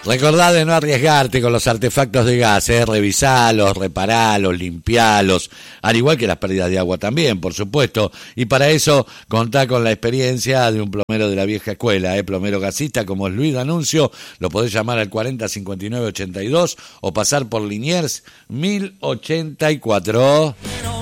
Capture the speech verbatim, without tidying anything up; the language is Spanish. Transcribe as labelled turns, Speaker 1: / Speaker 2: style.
Speaker 1: Recordá de no arriesgarte con los artefactos de gas, ¿eh? Revisalos, reparalos, limpialos, al igual que las pérdidas de agua también, por supuesto. Y para eso contá con la experiencia de un plomero de la vieja escuela, ¿eh? Plomero gasista como es Luis D'Annunzio, lo podés llamar al cuarenta cincuenta y nueve ochenta y dos o pasar por Liniers mil ochenta y cuatro.